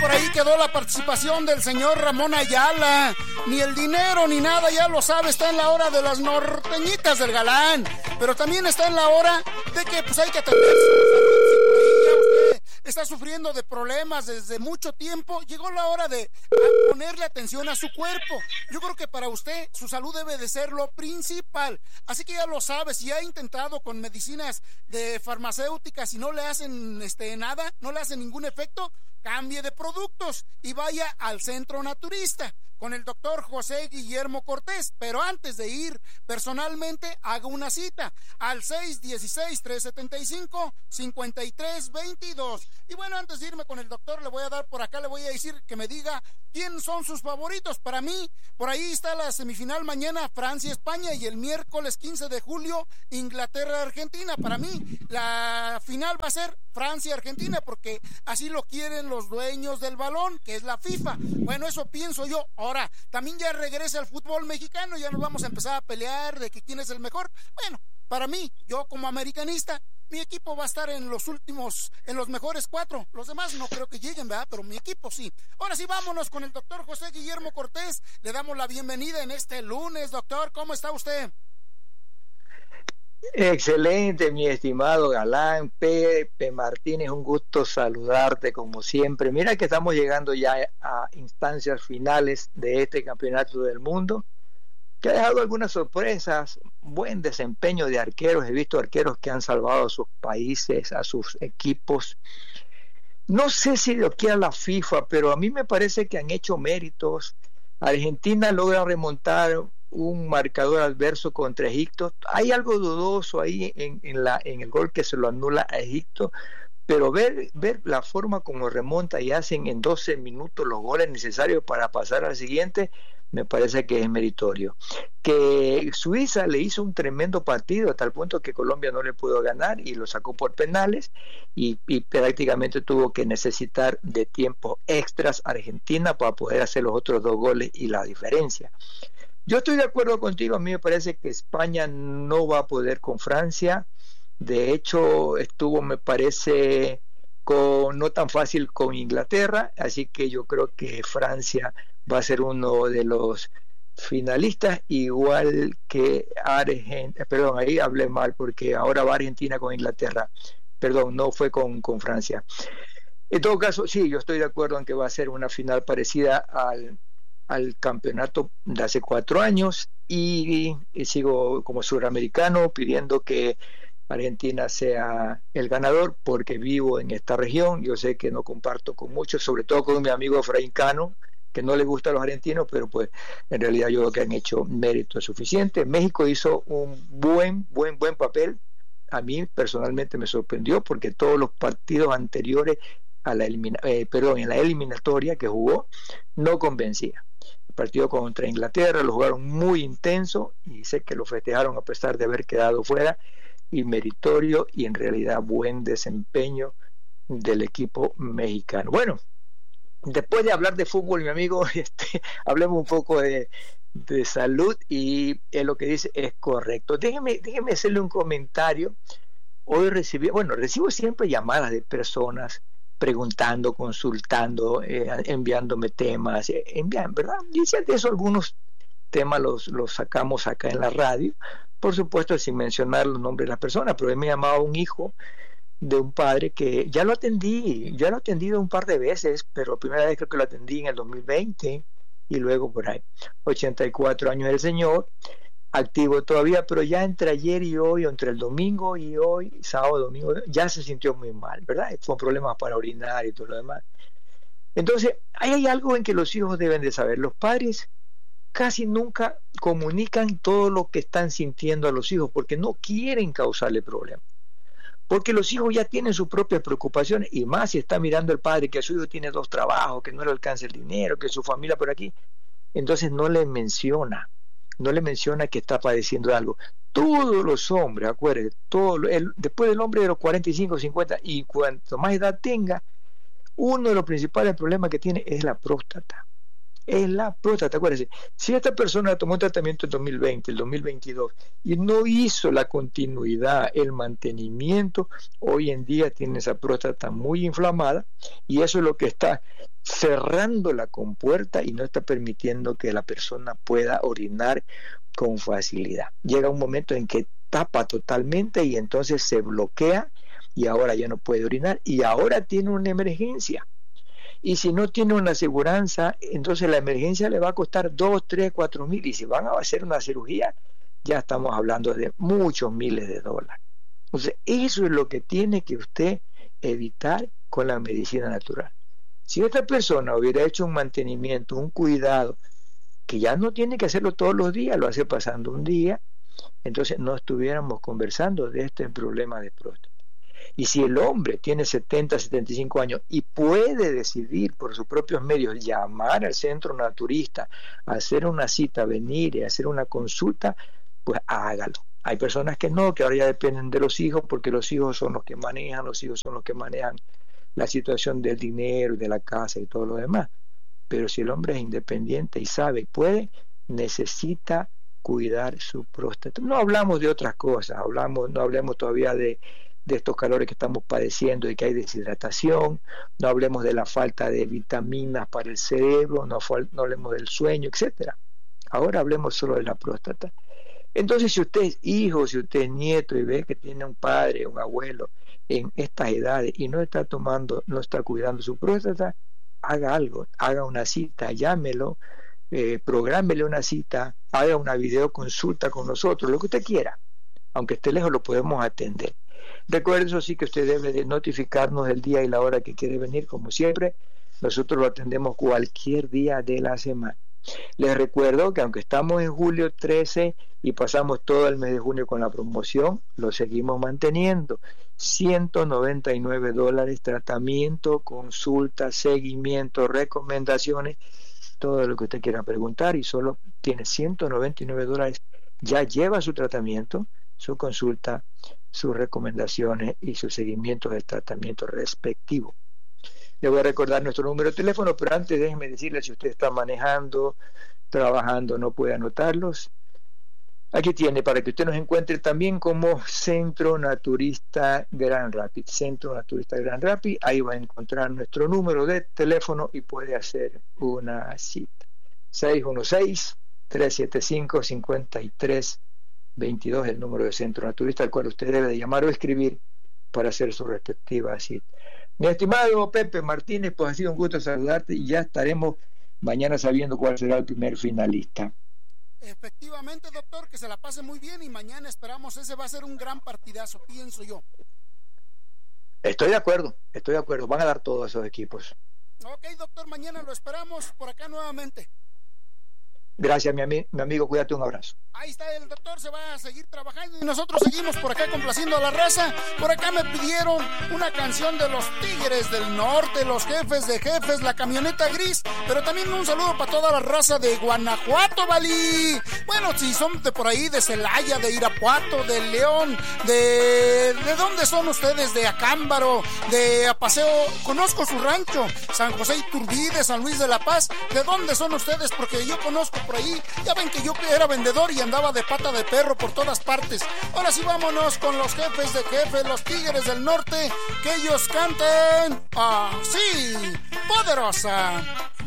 por ahí quedó la participación del señor Ramón Ayala. Ni el dinero ni nada, ya lo sabe, está en la hora de las norteñitas del galán. Pero también está en la hora de que pues hay que atenderse. Usted está sufriendo de problemas desde mucho tiempo. Llegó la hora de ponerle atención a su cuerpo. Yo creo que para usted su salud debe de ser lo principal. Así que ya lo sabe, si ha intentado con medicinas de farmacéuticas y no le hacen nada, no le hacen ningún efecto, cambie de productos y vaya al Centro Naturista con el doctor José Guillermo Cortés. Pero antes de ir personalmente, haga una cita al 616-375-5322. Y bueno, antes de irme con el doctor, le voy a dar por acá, le voy a decir que me diga quién son sus favoritos. Para mí, por ahí está la semifinal mañana, Francia-España, y el miércoles 15 de julio, Inglaterra-Argentina. Para mí, la final va a ser Francia-Argentina, porque así lo quieren los dueños del balón, que es la FIFA. Bueno, eso pienso yo. Ahora, también ya regresa el fútbol mexicano, ya nos vamos a empezar a pelear de que quién es el mejor. Bueno, para mí, yo como americanista, mi equipo va a estar en los mejores 4. Los demás no creo que lleguen, ¿verdad? Pero mi equipo sí. Ahora sí, vámonos con el doctor José Guillermo Cortés. Le damos la bienvenida en este lunes, doctor. ¿Cómo está usted? Excelente, mi estimado galán Pepe Martínez, un gusto saludarte como siempre. Mira que estamos llegando ya a instancias finales de este campeonato del mundo, que ha dejado algunas sorpresas, buen desempeño de arqueros. He visto arqueros que han salvado a sus países, a sus equipos. No sé si lo quiera la FIFA, pero a mí me parece que han hecho méritos. Argentina logra remontar un marcador adverso contra Egipto. Hay algo dudoso ahí en el gol que se lo anula a Egipto, pero ver la forma como remonta y hacen en 12 minutos los goles necesarios para pasar al siguiente, me parece que es meritorio. Que Suiza le hizo un tremendo partido a tal punto que Colombia no le pudo ganar y lo sacó por penales, y prácticamente tuvo que necesitar de tiempo extras Argentina para poder hacer los otros 2 goles y la diferencia. Yo estoy de acuerdo contigo, a mí me parece que España no va a poder con Francia. De hecho, estuvo, me parece, no tan fácil con Inglaterra, así que yo creo que Francia va a ser uno de los finalistas, igual que Argentina. Perdón, ahí hablé mal porque ahora va Argentina con Inglaterra. Perdón, no fue con Francia. En todo caso, sí, yo estoy de acuerdo en que va a ser una final parecida al campeonato de hace 4 años, y sigo como suramericano pidiendo que Argentina sea el ganador, porque vivo en esta región. Yo sé que no comparto con muchos, sobre todo con mi amigo Efraín Cano, que no le gusta a los argentinos, pero pues en realidad yo creo que han hecho mérito suficiente. México hizo un buen papel. A mí personalmente me sorprendió, porque todos los partidos anteriores en la eliminatoria que jugó no convencía. El partido contra Inglaterra lo jugaron muy intenso y sé que lo festejaron a pesar de haber quedado fuera, y meritorio, y en realidad buen desempeño del equipo mexicano. Bueno, después de hablar de fútbol, mi amigo, hablemos un poco de salud, y lo que dice es correcto. Déjeme hacerle un comentario. Hoy recibo siempre llamadas de personas preguntando, consultando, enviándome temas, ¿verdad? Y de eso algunos temas los sacamos acá en la radio, por supuesto sin mencionar los nombres de las personas, pero me llamaba un hijo de un padre que ya lo he atendido un par de veces, pero la primera vez creo que lo atendí en el 2020, y luego por ahí, 84 años el señor, activo todavía, pero ya entre ayer y hoy, o entre el domingo y hoy, sábado, domingo, ya se sintió muy mal, ¿verdad? Con problemas para orinar y todo lo demás. Entonces, hay algo en que los hijos deben de saber. Los padres casi nunca comunican todo lo que están sintiendo a los hijos, porque no quieren causarle problemas. Porque los hijos ya tienen sus propias preocupaciones, y más si está mirando el padre que su hijo tiene 2 trabajos, que no le alcanza el dinero, que su familia por aquí. Entonces no le menciona que está padeciendo algo. Todos los hombres, acuérdense, después del hombre de los 45, 50, y cuanto más edad tenga, uno de los principales problemas que tiene es la próstata. es la próstata. Acuérdense, si esta persona tomó tratamiento en 2020, el 2022, y no hizo la continuidad, el mantenimiento, hoy en día tiene esa próstata muy inflamada, y eso es lo que está cerrando la compuerta y no está permitiendo que la persona pueda orinar con facilidad. Llega un momento en que tapa totalmente y entonces se bloquea y ahora ya no puede orinar y ahora tiene una emergencia. Y si no tiene una aseguranza, entonces la emergencia le va a costar 2, 3, 4 mil. Y si van a hacer una cirugía, ya estamos hablando de muchos miles de dólares. Entonces, eso es lo que tiene que usted evitar con la medicina natural. Si esta persona hubiera hecho un mantenimiento, un cuidado, que ya no tiene que hacerlo todos los días, lo hace pasando un día, entonces no estuviéramos conversando de este problema de próstata. Y si el hombre tiene 70, 75 años y puede decidir por sus propios medios llamar al centro naturista, hacer una cita, venir y hacer una consulta, pues hágalo. Hay personas que no, que ahora ya dependen de los hijos, porque los hijos son los que manejan, la situación del dinero, de la casa y todo lo demás. Pero si el hombre es independiente y sabe y puede, necesita cuidar su próstata. No hablamos de otras cosas, no hablemos todavía de estos calores que estamos padeciendo y que hay deshidratación, no hablemos de la falta de vitaminas para el cerebro, no hablemos del sueño, etcétera. Ahora hablemos solo de la próstata. Entonces, si usted es hijo, si usted es nieto y ve que tiene un padre, un abuelo en estas edades y no está cuidando su próstata, haga algo, haga una cita, llámelo, prográmele una cita, haga una videoconsulta con nosotros, lo que usted quiera. Aunque esté lejos, lo podemos atender. Recuerde, eso sí, que usted debe de notificarnos el día y la hora que quiere venir, como siempre. Nosotros lo atendemos cualquier día de la semana. Les recuerdo que aunque estamos en julio 13 y pasamos todo el mes de junio con la promoción, lo seguimos manteniendo. $199, tratamiento, consulta, seguimiento, recomendaciones, todo lo que usted quiera preguntar, y solo tiene $199. Ya lleva su tratamiento, su consulta, sus recomendaciones y su seguimiento del tratamiento respectivo. Le voy a recordar nuestro número de teléfono, pero antes déjeme decirle, si usted está manejando, trabajando, no puede anotarlos. Aquí tiene, para que usted nos encuentre también como Centro Naturista Grand Rapids. Centro Naturista Grand Rapids, ahí va a encontrar nuestro número de teléfono y puede hacer una cita. 616-375-5322, el número de Centro Naturista, al cual usted debe de llamar o escribir para hacer su respectiva cita. Mi estimado Pepe Martínez, pues ha sido un gusto saludarte y ya estaremos mañana sabiendo cuál será el primer finalista. Efectivamente, doctor, que se la pase muy bien y mañana esperamos, ese va a ser un gran partidazo, pienso yo. Estoy de acuerdo, van a dar todos esos equipos. Ok, doctor, mañana lo esperamos por acá nuevamente. Gracias, mi amigo, cuídate, un abrazo. Ahí está, el doctor se va a seguir trabajando y nosotros seguimos por acá complaciendo a la raza. Por acá me pidieron una canción de los Tigres del Norte, los Jefes de Jefes, la Camioneta Gris, pero también un saludo para toda la raza de Guanajuato, Valí. Bueno, si son de por ahí, de Celaya, de Irapuato, de León, ¿de dónde son ustedes? De Acámbaro, de Apaseo, conozco su rancho, San José Iturbide, San Luis de la Paz. ¿De dónde son ustedes? Porque yo conozco por ahí, ya ven que yo era vendedor y andaba de pata de perro por todas partes. Ahora sí, vámonos con los Jefes de Jefes, los Tigres del Norte, que ellos canten así, Poderosa.